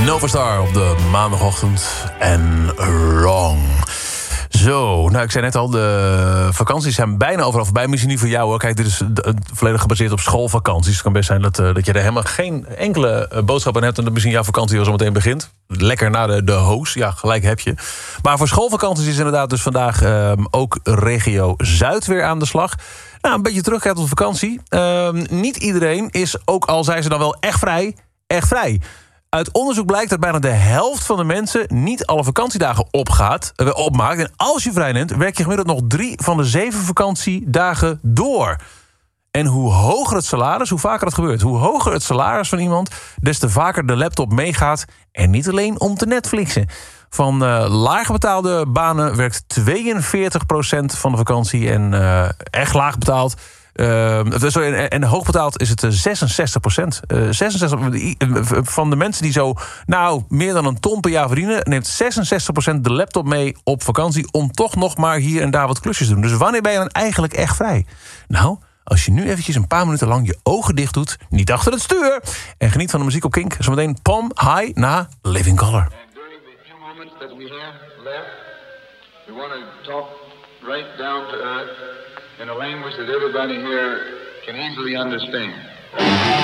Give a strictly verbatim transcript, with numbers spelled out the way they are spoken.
Novastar op de maandagochtend en wrong. Zo, nou ik zei net al, de vakanties zijn bijna overal voorbij. Misschien niet voor jou hoor. Kijk, dit is volledig gebaseerd op schoolvakanties. Het kan best zijn dat, uh, dat je er helemaal geen enkele uh, boodschap aan hebt... en dat misschien jouw vakantie al zo meteen begint. Lekker na de, de hoos, ja, gelijk heb je. Maar voor schoolvakanties is inderdaad dus vandaag uh, ook regio Zuid weer aan de slag. Nou, een beetje terugkijken op vakantie. Uh, niet iedereen is, ook al zijn ze dan wel echt vrij, echt vrij. Uit onderzoek blijkt dat bijna de helft van de mensen niet alle vakantiedagen opgaat, uh, opmaakt. En als je vrij neemt, werk je gemiddeld nog drie van de zeven vakantiedagen door. En hoe hoger het salaris, hoe vaker dat gebeurt. Hoe hoger het salaris van iemand, des te vaker de laptop meegaat. En niet alleen om te Netflixen. Van uh, laag betaalde banen werkt tweeënveertig procent van de vakantie. En uh, echt laag betaald. Uh, sorry, en, en hoogbetaald is het zesenzestig procent. Uh, zesenzestig van de mensen die zo, nou, meer dan een ton per jaar verdienen, neemt zesenzestig procent de laptop mee op vakantie om toch nog maar hier en daar wat klusjes te doen. Dus wanneer ben je dan eigenlijk echt vrij? Nou, als je nu eventjes een paar minuten lang je ogen dicht doet, niet achter het stuur, en geniet van de muziek op Kink. Zometeen Palm High na Living Color. That we have left, we want to talk right down to earth in a language that everybody here can easily understand.